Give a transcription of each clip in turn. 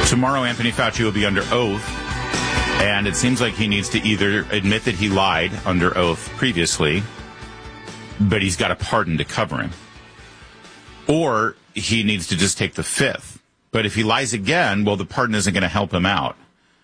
Tomorrow, Anthony Fauci will be under oath, and it seems like he needs to either admit that he lied under oath previously, but he's got a pardon to cover him, or he needs to just take the fifth. But if he lies again, well, the pardon isn't going to help him out.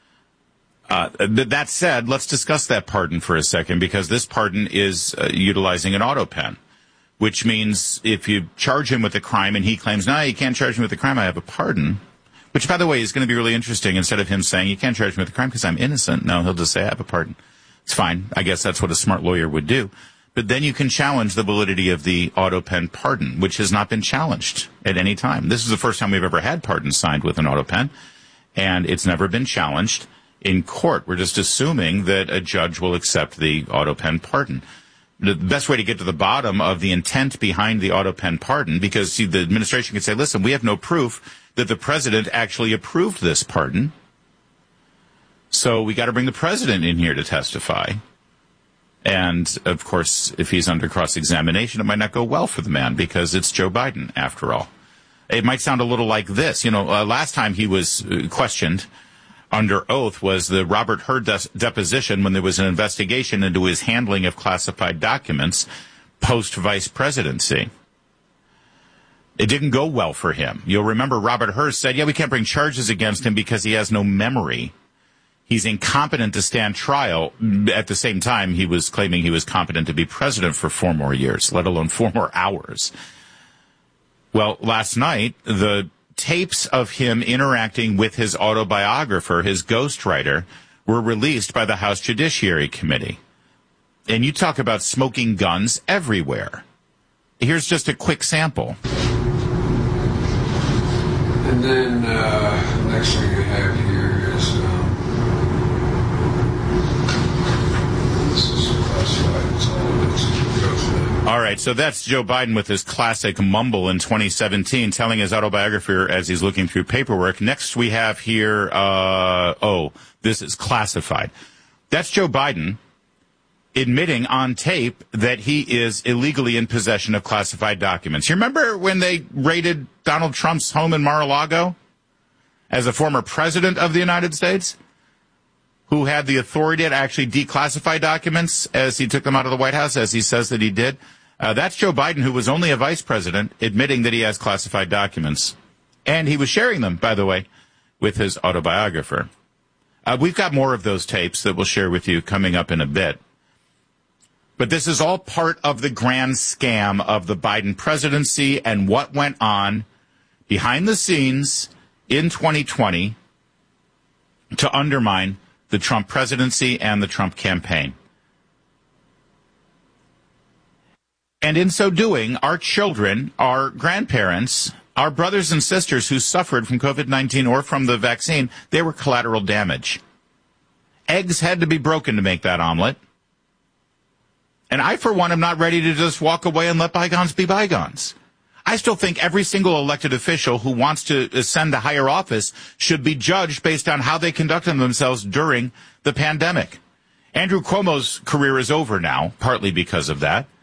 That said, let's discuss that pardon for a second, because this pardon is utilizing an auto pen, which means if you charge him with a crime and he claims, no, you can't charge me with a crime, I have a pardon, which, by the way, is going to be really interesting. Instead of him saying, you can't charge me with a crime because I'm innocent, no, he'll just say, I have a pardon. It's fine. I guess that's what a smart lawyer would do. But then you can challenge the validity of the auto pen pardon, which has not been challenged at any time. This is the first time we've ever had pardons signed with an auto pen, and it's never been challenged in court. We're just assuming that a judge will accept the auto pen pardon. The best way to get to the bottom of the intent behind the auto pen pardon, because see, the administration could say, listen, we have no proof that the president actually approved this pardon, so we got to bring the president in here to testify. And, of course, if he's under cross-examination, it might not go well for the man, because it's Joe Biden, after all. It might sound a little like this. You know, last time he was questioned under oath was the Robert Hur deposition, when there was an investigation into his handling of classified documents post-vice presidency. It didn't go well for him. You'll remember Robert Hur said, yeah, we can't bring charges against him because he has no memory. He's incompetent to stand trial. At the same time, he was claiming he was competent to be president for 4 more years, let alone 4 more hours. Well, last night, the tapes of him interacting with his autobiographer, his ghostwriter, were released by the House Judiciary Committee. And you talk about smoking guns everywhere. Here's just a quick sample. And then next thing I have here is this is classified. It's all of it. All right, so that's Joe Biden with his classic mumble in 2017, telling his autobiographer as he's looking through paperwork. Next we have here, this is classified. That's Joe Biden admitting on tape that he is illegally in possession of classified documents. You remember when they raided Donald Trump's home in Mar-a-Lago as a former president of the United States, who had the authority to actually declassify documents as he took them out of the White House, as he says that he did? That's Joe Biden, who was only a vice president, admitting that he has classified documents. And he was sharing them, by the way, with his autobiographer. We've got more of those tapes that we'll share with you coming up in a bit. But this is all part of the grand scam of the Biden presidency and what went on behind the scenes in 2020 to undermine the Trump presidency and the Trump campaign. And in so doing, our children, our grandparents, our brothers and sisters who suffered from COVID-19 or from the vaccine, they were collateral damage. Eggs had to be broken to make that omelet. And I, for one, am not ready to just walk away and let bygones be bygones. I still think every single elected official who wants to ascend to higher office should be judged based on how they conducted themselves during the pandemic. Andrew Cuomo's career is over now, partly because of that.